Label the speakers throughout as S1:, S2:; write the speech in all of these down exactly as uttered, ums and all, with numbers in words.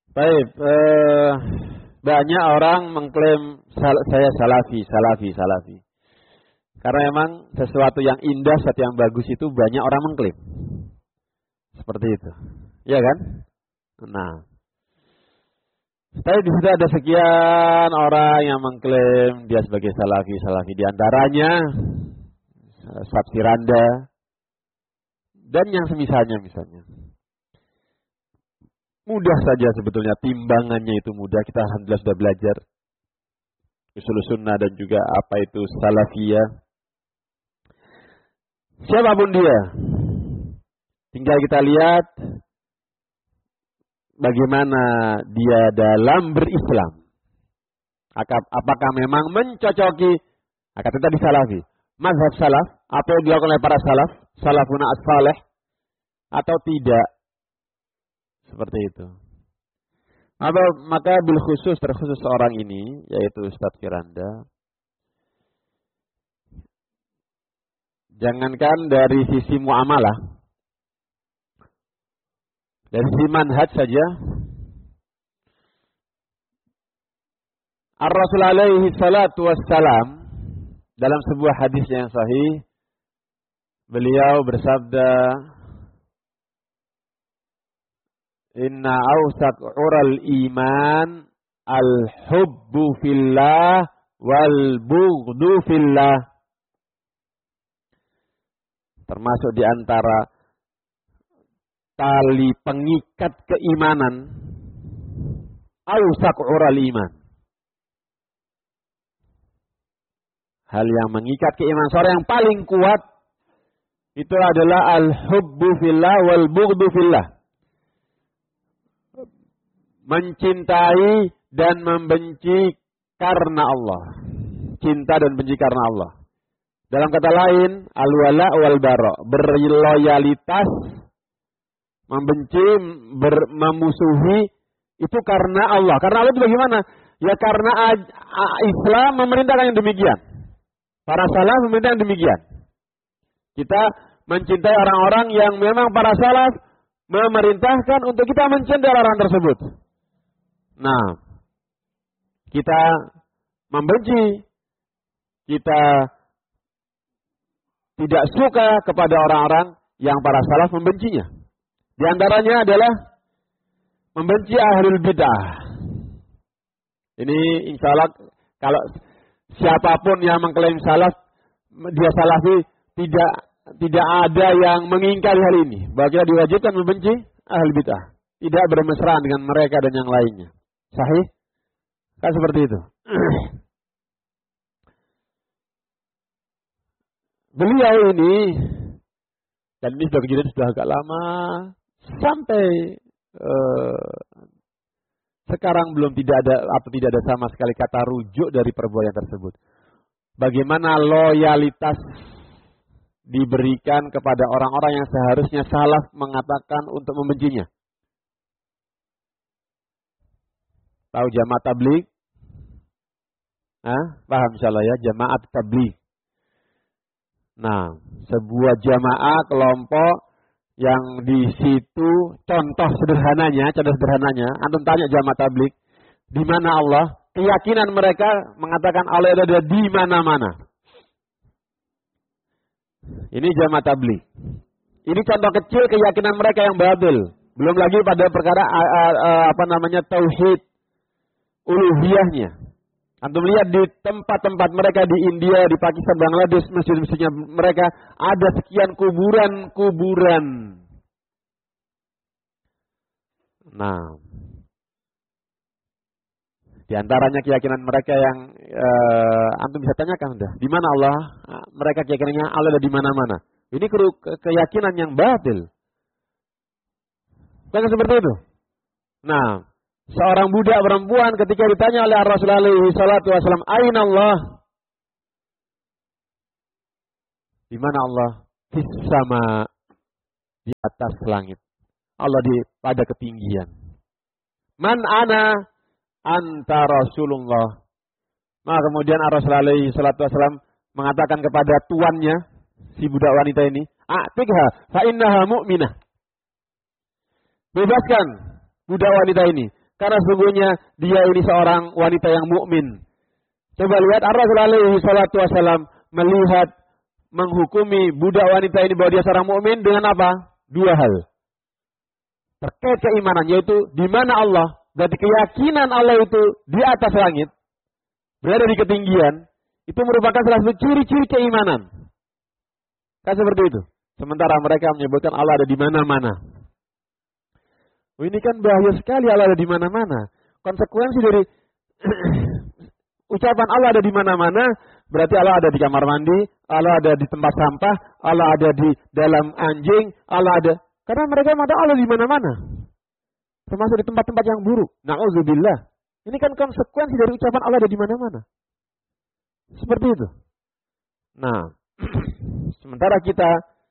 S1: Baik, eh, banyak orang mengklaim sal- saya salafi, salafi, salafi. Karena memang sesuatu yang indah, sesuatu yang bagus itu banyak orang mengklaim. Seperti itu. Iya kan? Nah, tapi di situ ada sekian orang yang mengklaim dia sebagai salafi, salafi. Di antaranya Sabsiranda dan yang semisalnya misalnya. Mudah saja sebetulnya, timbangannya itu mudah. Kita alhamdulillah sudah belajar usul sunnah dan juga apa itu salafiyah. Siapapun dia, tinggal kita lihat bagaimana dia dalam berislam. Apakah memang mencocoki, kata tadi salafi, mazhab salaf, apa yang dilakukan oleh para salaf, salafuna as-salih, atau tidak. Seperti itu. Atau maka bil khusus, terkhusus seorang ini, yaitu Ustadz Firanda, jangankan dari sisi muamalah, dari sisi manhaj saja, Ar-Rasul alaihi salatu wassalam dalam sebuah hadis yang sahih, beliau bersabda, Inna awsaq ural iman al-hubbu fillah wal bughdu fillah. Termasuk di antara tali pengikat keimanan, awsaq ural iman. Hal yang mengikat keimanan, seorang yang paling kuat itu adalah al-hubbu fillah wal bughdu fillah. Mencintai dan membenci karena Allah. Cinta dan benci karena Allah. Dalam kata lain, al-wala wal bara, berloyalitas, membenci, ber, memusuhi itu karena Allah. Karena Allah itu bagaimana? Ya karena Islam memerintahkan yang demikian. Para salaf memerintahkan demikian. Kita mencintai orang-orang yang memang para salaf memerintahkan untuk kita mencintai orang tersebut. Nah, kita membenci, kita tidak suka kepada orang-orang yang para salaf membencinya. Di antaranya adalah membenci ahlul bid'ah. Ini insya Allah kalau siapapun yang mengklaim salaf, dia salafi, tidak tidak ada yang mengingkari hal ini. Bahwa kita diwajibkan membenci ahlul bid'ah, tidak bermesraan dengan mereka dan yang lainnya. Sahih? Kan seperti itu. Beliau ini, dan ini sudah kejadian sudah agak lama, sampai uh, sekarang belum tidak ada atau tidak ada sama sekali kata rujuk dari perbuatan tersebut. Bagaimana loyalitas diberikan kepada orang-orang yang seharusnya salaf mengatakan untuk membencinya. Tahu jamaah tabligh? Hah? Paham insyaallah ya, jamaah tabligh. Nah, sebuah jamaah kelompok yang di situ contoh sederhananya, contoh sederhananya, antum tanya jamaah tabligh, di mana Allah? Keyakinan mereka mengatakan Allah ada di mana-mana. Ini jamaah tabligh. Ini contoh kecil keyakinan mereka yang batil. Belum lagi pada perkara a, a, a, apa namanya tauhid uluhiyahnya. Antum lihat di tempat-tempat mereka di India, di Pakistan, Bangladesh, masjid-masjidnya mereka ada sekian kuburan-kuburan. Nah, di antaranya keyakinan mereka yang uh, antum bisa tanyakan dah, di mana Allah? Mereka keyakinannya Allah ada di mana-mana. Ini ke- keyakinan yang batil. Bukan seperti itu. Nah, seorang budak perempuan ketika ditanya oleh Rasulullah alaihi salatu wasallam, "Aina Allah?" Di mana Allah? Di sama, di atas langit. Allah di pada ketinggian. Man ana? Anta Rasulullah. Maka kemudian Rasulullah alaihi salatu wasallam mengatakan kepada tuannya, si budak wanita ini, "A'tikha fa innaha mu'minah." Bebaskan budak wanita ini, Karena sesungguhnya dia ini seorang wanita yang mukmin. Coba lihat Ar-Rasul alaihi salatu wasallam melihat, menghukumi budak wanita ini bahwa dia seorang mukmin dengan apa? Dua hal. Terkait keimanan, yaitu di mana Allah. Berarti keyakinan Allah itu di atas langit, berada di ketinggian, itu merupakan salah satu ciri-ciri keimanan. Kan seperti itu. Sementara mereka menyebutkan Allah ada di mana-mana. Oh, ini kan bahaya sekali, Allah ada di mana-mana. Konsekuensi dari ucapan Allah ada di mana-mana, berarti Allah ada di kamar mandi, Allah ada di tempat sampah, Allah ada di dalam anjing, Allah ada. Karena mereka mengatakan Allah di mana-mana. Termasuk di tempat-tempat yang buruk. Na'udzubillah. Ini kan konsekuensi dari ucapan Allah ada di mana-mana. Seperti itu. Nah, sementara kita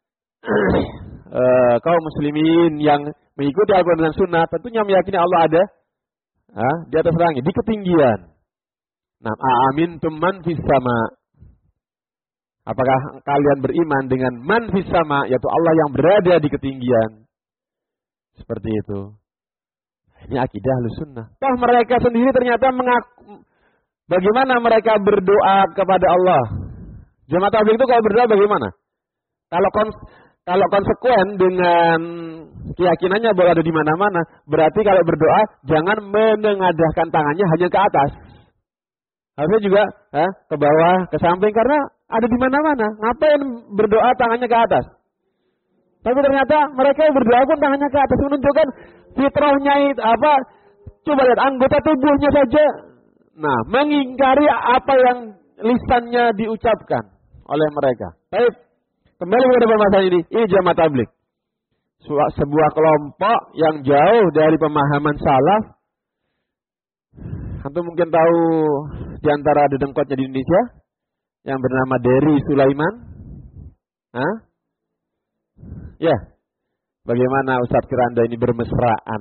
S1: uh, kaum muslimin yang mengikuti Al-Quran dan Sunnah tentunya meyakini Allah ada uh, di atas langit, di ketinggian. Nah, a'amintum man fis sama. Apakah kalian beriman dengan man fis sama, yaitu Allah yang berada di ketinggian? Seperti itu. Ini akidah Ahlussunnah. Toh mereka sendiri ternyata mengaku, bagaimana mereka berdoa kepada Allah? Jemaah tabligh itu kalau berdoa bagaimana? Kalau kons kalau konsekuen dengan keyakinannya bahwa ada di mana-mana, berarti kalau berdoa jangan menengadahkan tangannya hanya ke atas. Harusnya juga eh, ke bawah, ke samping, karena ada di mana-mana. Ngapain berdoa tangannya ke atas? Tapi ternyata mereka yang berdoa pun tangannya ke atas, menunjukkan fitrahnya itu apa? Coba lihat anggota tubuhnya saja. Nah, mengingkari apa yang lisannya diucapkan oleh mereka. Baik, kembali kepada pembahasan ini. Ini jamaah tabligh. Sebuah kelompok yang jauh dari pemahaman salaf. Antum mungkin tahu di antara dedengkotnya di Indonesia yang bernama Dery Sulaiman. Hah? Ya. Bagaimana Ustadz Firanda ini bermesraan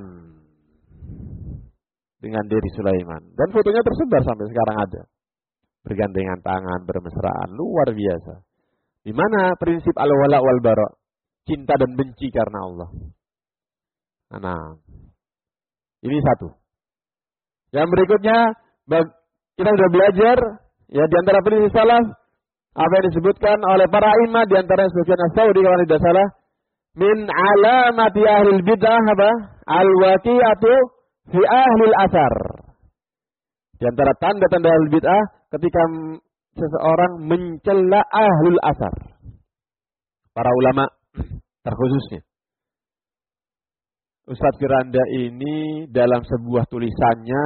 S1: dengan Dery Sulaiman. Dan fotonya tersebar sampai sekarang ada. Bergandengan tangan, bermesraan, luar biasa. Di mana prinsip al-wala wal bara? Cinta dan benci karena Allah. Nah, ini satu. Yang berikutnya, kita sudah belajar ya di antara prinsip salaf apa yang disebutkan oleh para imam, di antara Sufyan Ats-Tsauri kalau tidak salah, min alamati ahlil bid'ah apa? Al-waqi'atu fi ahlil asar. Di antara tanda-tanda ahlul bid'ah ketika seseorang mencela ahlul asar. Para ulama terkhususnya. Ustadz Firanda ini dalam sebuah tulisannya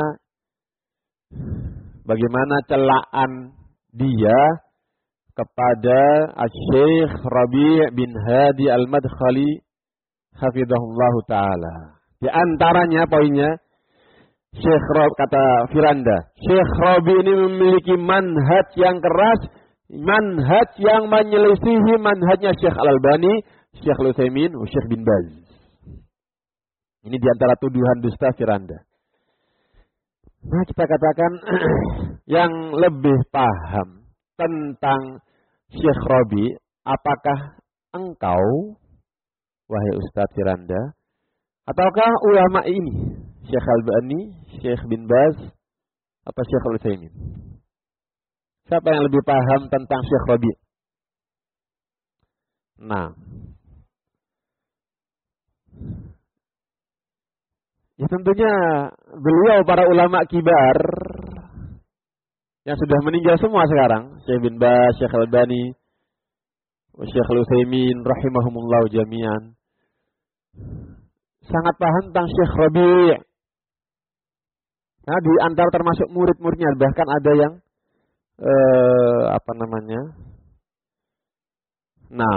S1: bagaimana celaan dia kepada Asy-Syaikh Rabi' bin Hadi Al-Madkhali hafizahullah taala. Di antaranya poinnya Syekh Rabi, kata Firanda, Syekh Rabi ini memiliki manhaj yang keras, manhaj yang menyelisihi manhajnya Syekh Al-Albani, Syekh Al-Utsaimin, Syekh bin Baz. Ini di antara tuduhan dusta Firanda. Nah, kita katakan yang lebih paham tentang Syekh Rabi, apakah engkau, wahai Ustadz Firanda, ataukah ulama ini, Syekh Al-Albani, Syekh bin Baz, atau Syekh Al-Utsaimin? Siapa yang lebih paham tentang Syekh Rabi? Nah, ya tentunya beliau para ulama kibar yang sudah meninggal semua sekarang, Syekh bin Baz, Syekh Al-Albani, Syekh Al-Utsaimin rahimahumullah jami'an, sangat paham tentang Syekh Rabi'. Nah, di antara termasuk murid-muridnya bahkan ada yang eh, apa namanya? Nah,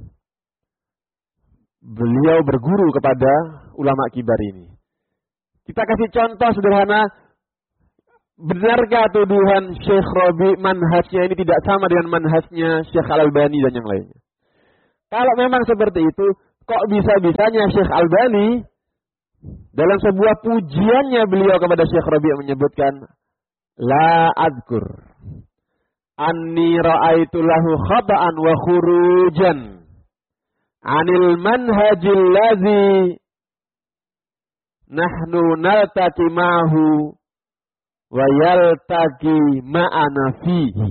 S1: beliau berguru kepada ulama kibar ini. Kita kasih contoh sederhana, benarkah tuduhan Syekh Rabi' manhajnya ini tidak sama dengan manhajnya Syekh Al-Albani dan yang lainnya? Kalau memang seperti itu, kok bisa-bisanya Syekh Al-Albani dalam sebuah pujiannya beliau kepada Syekh Rabi' menyebutkan la adkur anni ra'aitu lahu khata'an wa khurujan anil manhajil ladzi nahnu naltaqi ma'ahu wa yaltaqi ma'ana fihi.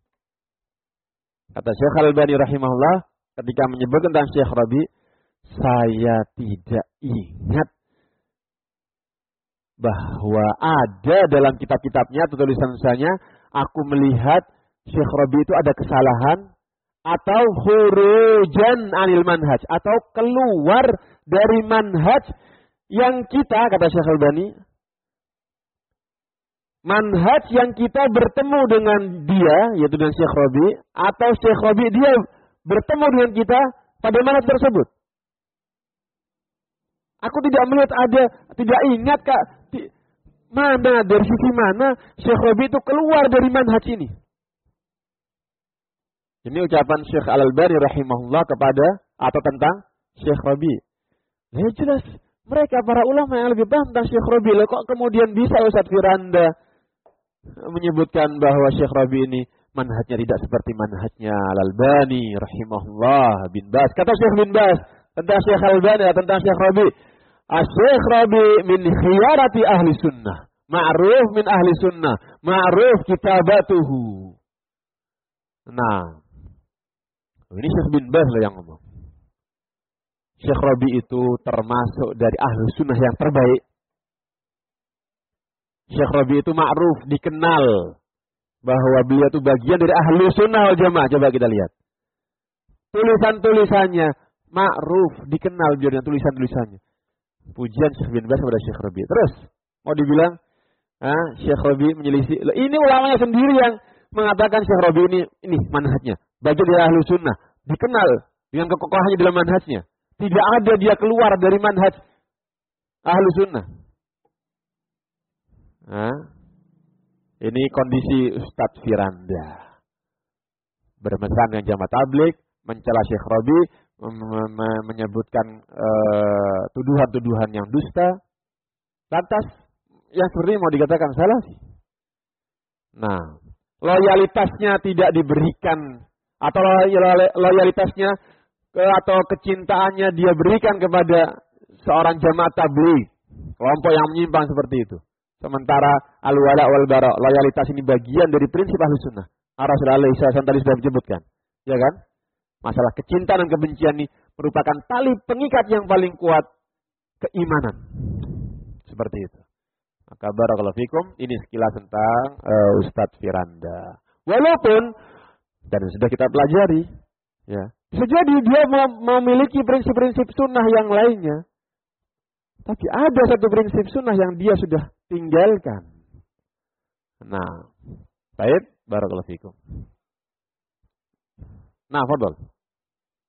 S1: Kata Syekh Al-Albani rahimahullah ketika menyebut tentang Syekh Rabi, saya tidak ingat bahwa ada dalam kitab-kitabnya atau tulisan-tulisannya aku melihat Syekh Rabi itu ada kesalahan atau khurujan anil manhaj atau keluar dari manhaj yang kita, kata Syekh Al-Albani, manhaj yang kita bertemu dengan dia, yaitu dengan Syekh Rabi, atau Syekh Rabi dia bertemu dengan kita pada manhaj tersebut. Aku tidak melihat ada, tidak ingat Kak, di, mana, dari sisi mana Syekh Rabi itu keluar dari manhaj ini. Ini ucapan Syekh Al-Albani rahimahullah kepada atau tentang Syekh Rabi. Ya jelas, mereka para ulama yang lebih paham tentang Syekh Rabi. Loh, kok kemudian bisa Ustaz Firanda menyebutkan bahwa Syekh Rabi ini manhajnya tidak seperti manhajnya Al-Albani rahimahullah bin Bas. Kata Syekh bin Bas tentang Syekh Al-Albani, tentang Syekh Rabi, Syekh Rabi min khiyarati ahli sunnah, ma'ruf min ahli sunnah, ma'ruf kitabatuhu. Nah, ini Syekh bin Bas lah yang ngomong. Syekh Rabi itu termasuk dari ahli sunnah yang terbaik. Syekh Rabi itu ma'ruf, dikenal bahwa beliau itu bagian dari ahli sunnah wal jamaah. Coba kita lihat. Tulisan-tulisannya ma'ruf, dikenal beliau dengan tulisan-tulisannya. Pujian Syekh bin Bas kepada Syekh Rabi. Terus mau dibilang, ah, Syekh Rabi menyelisih. Ini ulamanya sendiri yang mengatakan Syekh Rabi ini ini manhajnya bagian dari ahli sunnah, dikenal dengan kekokohannya dalam manhajnya. Tidak ada dia keluar dari manhaj ahli sunnah. Nah, ini kondisi Ustadz Firanda bermesra dengan jamaah tabligh, mencela Syekh Rabi, menyebutkan uh, tuduhan-tuduhan yang dusta. Lantas yang seperti mau dikatakan salah sih. Nah, loyalitasnya tidak diberikan atau loyalitasnya atau kecintaannya dia berikan kepada seorang jamaah tabligh, kelompok yang menyimpang seperti itu. Sementara al-wala wal bara, loyalitas ini bagian dari prinsip Ahlus Sunnah. Rasulullah sallallahu alaihi wasallam tadi sudah menyebutkan, ya kan? Masalah kecintaan dan kebencian ini merupakan tali pengikat yang paling kuat keimanan. Seperti itu. Maka barakallahu fikum, ini sekilas tentang uh, Ustadz Firanda. Walaupun dan sudah kita pelajari, ya, bisa jadi dia memiliki prinsip-prinsip sunnah yang lainnya. Tapi ada satu prinsip sunnah yang dia sudah tinggalkan. Nah, baik, barakallahu fikum. Nah, fadhal.